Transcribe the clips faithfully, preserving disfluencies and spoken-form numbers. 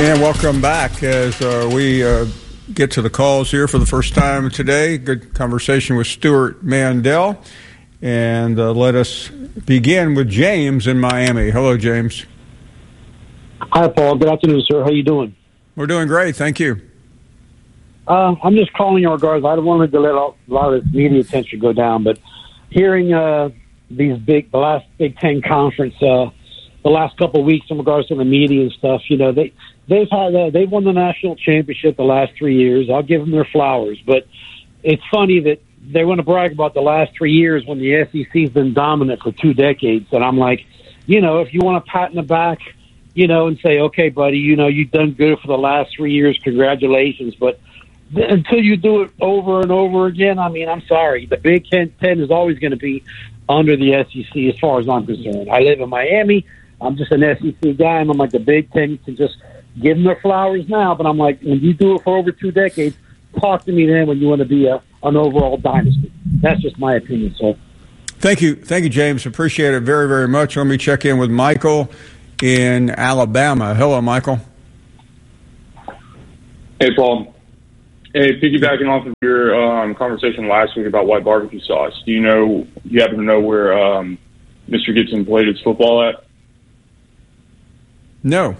And welcome back as uh, we uh, get to the calls here for the first time today. Good conversation with Stewart Mandel. And uh, let us begin with James in Miami. Hello, James. Hi, Paul. Good afternoon, sir. How you doing? We're doing great. Thank you. Uh, I'm just calling in regards. I don't want to let a lot of this media attention go down, but hearing uh, these big, the last Big Ten conference, uh, the last couple of weeks in regards to the media and stuff, you know, they, they've had, uh, they've won the national championship the last three years. I'll give them their flowers, but it's funny that they want to brag about the last three years when the S E C's been dominant for two decades. And I'm like, you know, if you want to pat in the back, you know, and say, okay, buddy, you know, you've done good for the last three years. Congratulations. But th- until you do it over and over again, I mean, I'm sorry. The Big Ten is always going to be under the S E C as far as I'm concerned. I live in Miami. I'm just an S E C guy, and I'm like, the Big Ten can just give them their flowers now. But I'm like, when you do it for over two decades, talk to me then when you want to be a, an overall dynasty. That's just my opinion, sir. Thank you. Thank you, James. Appreciate it very, very much. Let me check in with Michael in Alabama. Hello, Michael. Hey, Paul. Hey, piggybacking off of your um, conversation last week about white barbecue sauce, do you know, do you happen to know where um, Mister Gibson played his football at? No.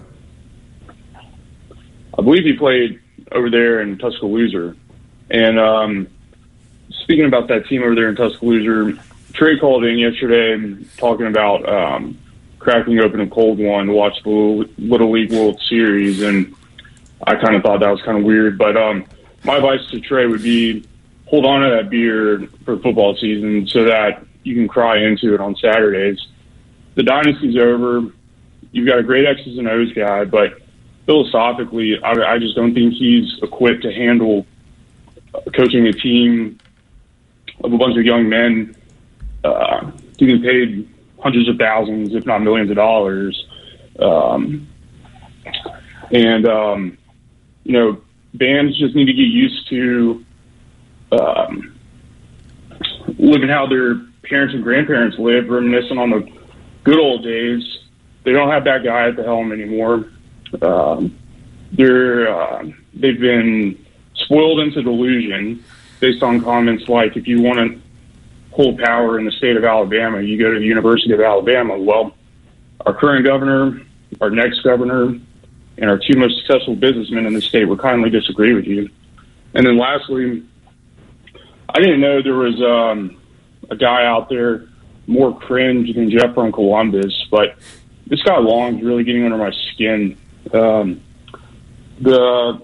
I believe he played over there in Tuscaloosa. And um, speaking about that team over there in Tuscaloosa, Trey called in yesterday talking about um, cracking open a cold one to watch the Little, Little League World Series, and I kind of thought that was kind of weird. But um, my advice to Trey would be hold on to that beer for football season so that you can cry into it on Saturdays. The dynasty's over. You've got a great X's and O's guy, but philosophically, I, I just don't think he's equipped to handle coaching a team of a bunch of young men uh, getting paid hundreds of thousands, if not millions of dollars. Um, and, um, you know, bands just need to get used to um, living how their parents and grandparents lived, reminiscing on the good old days. They don't have that guy at the helm anymore. Um, they're, uh, they've been spoiled into delusion based on comments like, if you want to hold power in the state of Alabama, you go to the University of Alabama. Well, our current governor, our next governor, and our two most successful businessmen in the state would kindly disagree with you. And then lastly, I didn't know there was um, a guy out there more cringe than Jeff from Columbus, but this guy Long's really getting under my skin. Um, the,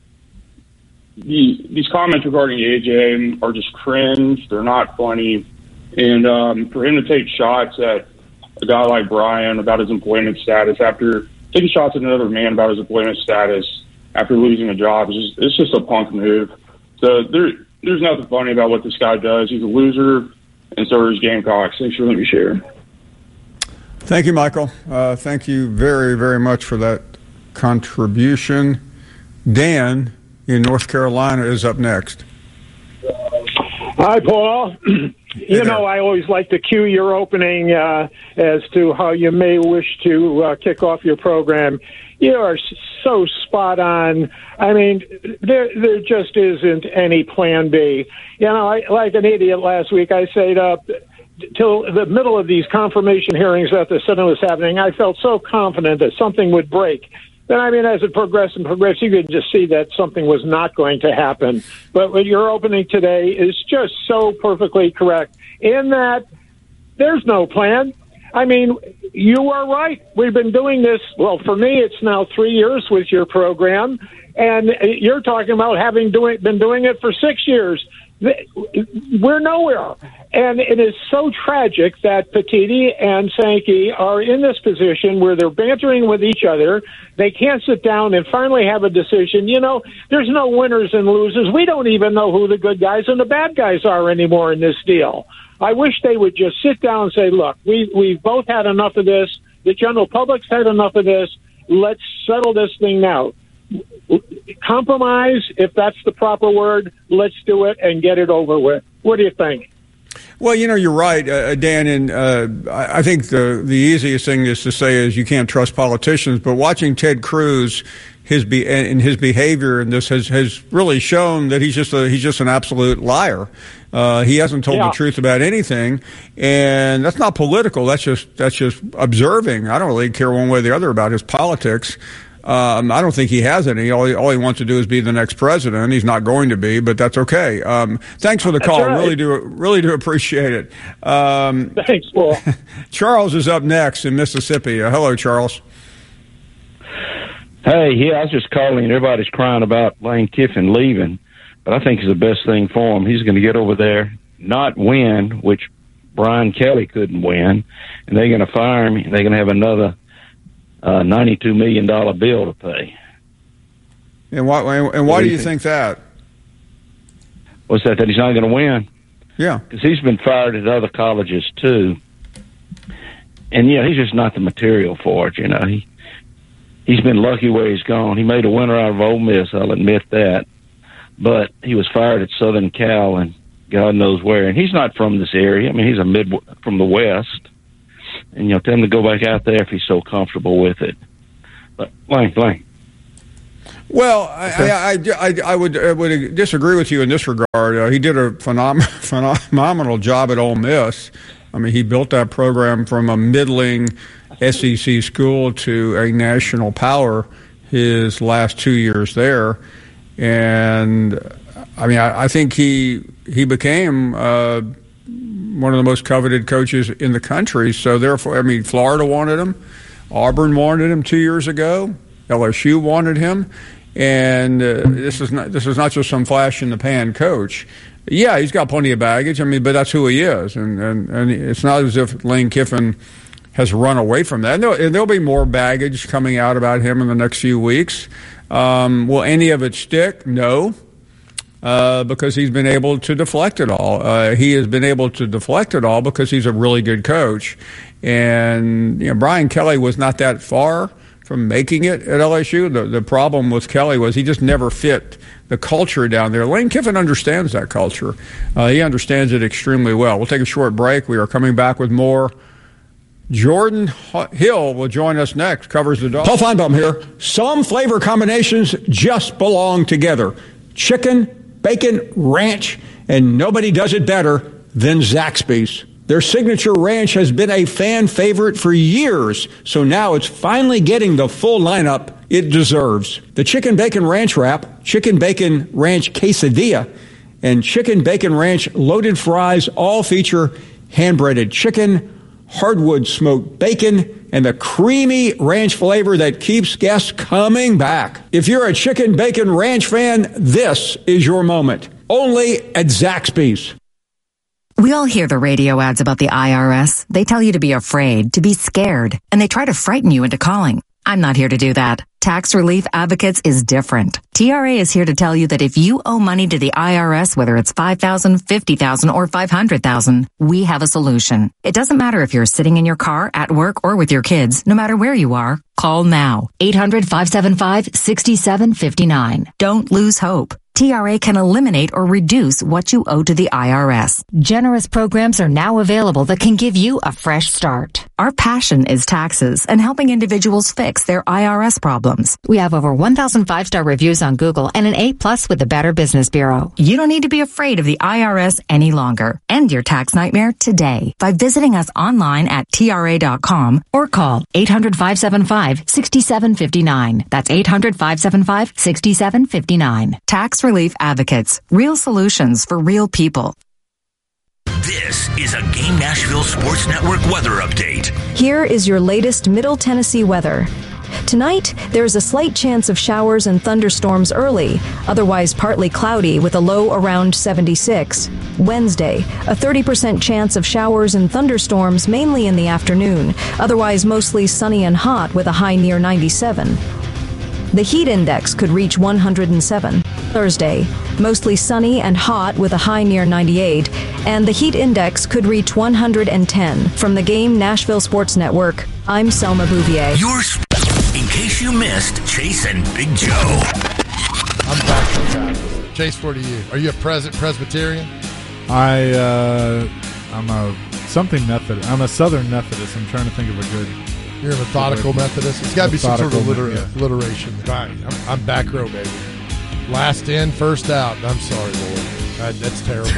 the these comments regarding A J are just cringe. They're not funny. And um, for him to take shots at a guy like Brian about his employment status after taking shots at another man about his employment status after losing a job, is just, it's just a punk move. So there, there's nothing funny about what this guy does. He's a loser, and so are his Gamecocks. Thanks for letting me share. Thank you, Michael. Uh, thank you very, very much for that contribution. Dan in North Carolina is up next. Hi, Paul. You know, I always like to cue your opening uh, as to how you may wish to uh, kick off your program. You are so spot on. I mean, there there just isn't any plan B. You know, I, like an idiot last week, I stayed up till the middle of these confirmation hearings that the Senate was happening. I felt so confident that something would break. Then, I mean, as it progressed and progressed, you could just see that something was not going to happen. But what you're opening today is just so perfectly correct in that there's no plan. I mean, you are right. We've been doing this, well, for me, it's now three years with your program, and you're talking about having doing, been doing it for six years. We're nowhere. And it is so tragic that Petitti and Sankey are in this position where they're bantering with each other. They can't sit down and finally have a decision. You know, there's no winners and losers. We don't even know who the good guys and the bad guys are anymore in this deal. I wish they would just sit down and say, look, we, we've both had enough of this. The general public's had enough of this. Let's settle this thing now. Compromise, if that's the proper word. Let's do it and get it over with. What do you think? Well, you know, you're right, uh, Dan, and uh, I think the the easiest thing is to say is you can't trust politicians, but watching Ted Cruz, his be and his behavior in this has, has really shown that he's just a he's just an absolute liar. Uh, he hasn't told yeah. the truth about anything, and that's not political. That's just that's just observing. I don't really care one way or the other about his politics. Um, I don't think he has any. All he, all he wants to do is be the next president. He's not going to be, but that's okay. Um, thanks for the call. Right. Really do really do appreciate it. Um, Thanks, Paul. Charles is up next in Mississippi. Uh, hello, Charles. Hey, yeah, I was just calling. Everybody's crying about Lane Kiffin leaving, but I think it's the best thing for him. He's going to get over there, not win, which Brian Kelly couldn't win, and they're going to fire him. And they're going to have another Uh, ninety-two million dollars bill to pay. And why, and why do you think that? What's that, that he's not going to win? Yeah. Because he's been fired at other colleges, too. And, yeah, he's just not the material for it, you know. He, he's been lucky where he's gone. He made a winner out of Ole Miss, I'll admit that. But he was fired at Southern Cal and God knows where. And he's not from this area. I mean, he's a mid from the West. And, you know, tell him to go back out there if he's so comfortable with it. But, Lane, Lane. Well, I, I, I, I, would, I would disagree with you in this regard. Uh, he did a phenom- phenomenal job at Ole Miss. I mean, he built that program from a middling S E C school to a national power his last two years there. And, I mean, I, I think he he became uh, one of the most coveted coaches in the country. So, therefore, I mean, Florida wanted him. Auburn wanted him two years ago. L S U wanted him. And uh, this is not this is not just some flash-in-the-pan coach. Yeah, he's got plenty of baggage. I mean, but that's who he is. And, and, and it's not as if Lane Kiffin has run away from that. And there'll, there'll be more baggage coming out about him in the next few weeks. Um, will any of it stick? No. Uh, because he's been able to deflect it all. Uh, he has been able to deflect it all because he's a really good coach. And, you know, Brian Kelly was not that far from making it at L S U. The, the problem with Kelly was he just never fit the culture down there. Lane Kiffin understands that culture. Uh, he understands it extremely well. We'll take a short break. We are coming back with more. Jordan Hill will join us next, covers the dog. Paul Feinbaum here. Some flavor combinations just belong together. Chicken, bacon, ranch, and nobody does it better than Zaxby's. Their signature ranch has been a fan favorite for years, so now it's finally getting the full lineup it deserves. The Chicken Bacon Ranch Wrap, Chicken Bacon Ranch Quesadilla, and Chicken Bacon Ranch Loaded Fries all feature hand-breaded chicken, hardwood smoked bacon, and the creamy ranch flavor that keeps guests coming back. If you're a Chicken Bacon Ranch fan, this is your moment. Only at Zaxby's. We all hear the radio ads about the I R S. They tell you to be afraid, to be scared, and they try to frighten you into calling. I'm not here to do that. Tax Relief Advocates is different. T R A is here to tell you that if you owe money to the I R S, whether it's five thousand dollars, fifty thousand dollars, or five hundred thousand dollars, we have a solution. It doesn't matter if you're sitting in your car, at work, or with your kids. No matter where you are, call now. eight hundred, five seven five, six seven five nine. Don't lose hope. T R A can eliminate or reduce what you owe to the I R S. Generous programs are now available that can give you a fresh start. Our passion is taxes and helping individuals fix their I R S problems. We have over one thousand five-star reviews on Google and an A plus with the Better Business Bureau. You don't need to be afraid of the I R S any longer. End your tax nightmare today by visiting us online at T R A dot com or call eight hundred, five seven five, six seven five nine. That's eight hundred, five seven five, six seven five nine. Tax Relief Advocates. Real solutions for real people. This is a Game Nashville Sports Network weather update. Here is your latest Middle Tennessee weather. Tonight, there is a slight chance of showers and thunderstorms early, otherwise partly cloudy with a low around seventy-six. Wednesday, a thirty percent chance of showers and thunderstorms mainly in the afternoon, otherwise mostly sunny and hot with a high near ninety-seven. The heat index could reach one hundred seven. Thursday, mostly sunny and hot with a high near ninety-eight, and the heat index could reach one hundred ten. From the Game Nashville Sports Network, I'm Selma Bouvier. Your sp- in case you missed Chase and Big Joe. I'm back. Chase, what are you? Are you a Pres- Presbyterian? I uh, I'm a something Methodist. I'm a Southern Methodist. I'm trying to think of a good. You're a methodical Methodist. It's got to be some sort of alliter- yeah. alliteration. Right. I'm, I'm back row, baby. Last in, first out. I'm sorry, Lord. Uh, that's terrible.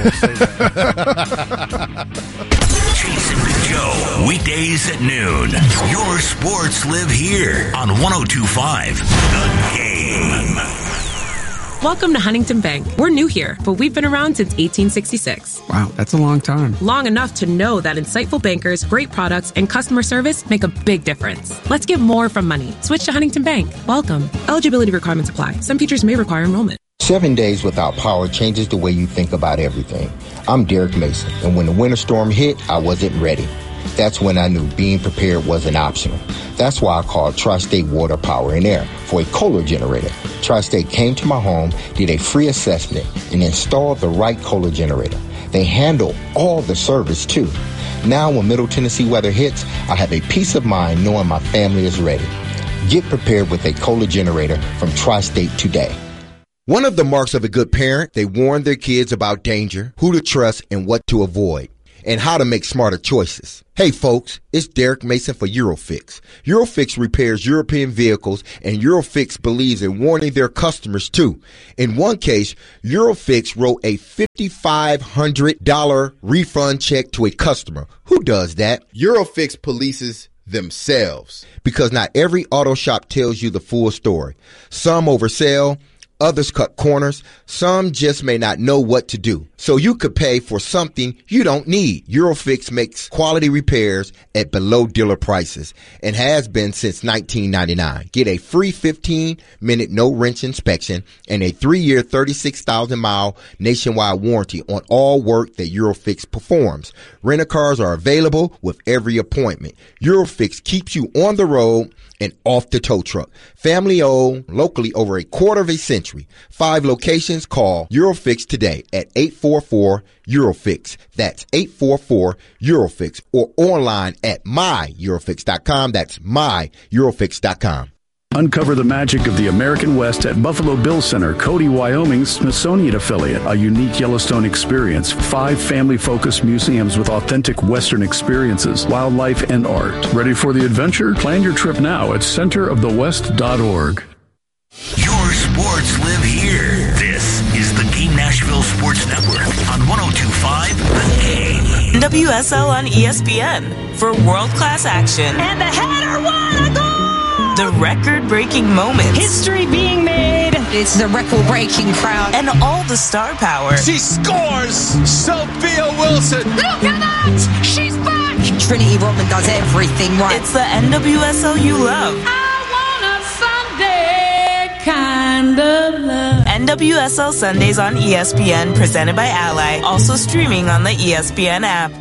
Jason and Joe, weekdays at noon. Your sports live here on one oh two point five The Game. Welcome to Huntington Bank. We're new here, but we've been around since eighteen sixty-six. Wow, that's a long time. Long enough to know that insightful bankers, great products, and customer service make a big difference. Let's get more from money. Switch to Huntington Bank. Welcome. Eligibility requirements apply. Some features may require enrollment. Seven days without power changes the way you think about everything. I'm Derek Mason, and when the winter storm hit, I wasn't ready. That's when I knew being prepared wasn't optional. That's why I called Tri-State Water, Power, and Air for a Kohler generator. Tri-State came to my home, did a free assessment, and installed the right Kohler generator. They handle all the service, too. Now, when Middle Tennessee weather hits, I have a peace of mind knowing my family is ready. Get prepared with a Kohler generator from Tri-State today. One of the marks of a good parent, they warn their kids about danger, who to trust, and what to avoid, and how to make smarter choices. Hey folks, it's Derek Mason for Eurofix. Eurofix repairs European vehicles, and Eurofix believes in warning their customers too. In one case, Eurofix wrote a five thousand five hundred dollars refund check to a customer. Who does that? Eurofix polices themselves. Because not every auto shop tells you the full story. Some oversell. Others cut corners. Some just may not know what to do. So you could pay for something you don't need. Eurofix makes quality repairs at below dealer prices and has been since nineteen ninety-nine. Get a free fifteen minute no wrench inspection and a three year thirty-six thousand mile nationwide warranty on all work that Eurofix performs. Rent-a-cars are available with every appointment. Eurofix keeps you on the road and off the tow truck. Family owned, locally over a quarter of a century. Five locations. Call Eurofix today at eight four four Eurofix. That's eight four four Eurofix, or online at my eurofix dot com. That's my eurofix dot com. Uncover the magic of the American West at Buffalo Bill Center, Cody, Wyoming's Smithsonian affiliate. A unique Yellowstone experience. Five family-focused museums with authentic Western experiences, wildlife, and art. Ready for the adventure? Plan your trip now at center of the west dot org. Your sports live here. This is the Game Nashville Sports Network on one oh two point five The Game. W S L on E S P N for world-class action. And the header won a goal! The record-breaking moments. History being made. It's the record-breaking crowd. And all the star power. She scores! Sophia Wilson! Look at that! She's back! Trinity Rodman does everything right. It's the N W S L you love. Kind of love. N W S L Sundays on E S P N, presented by Ally. Also streaming on the E S P N app.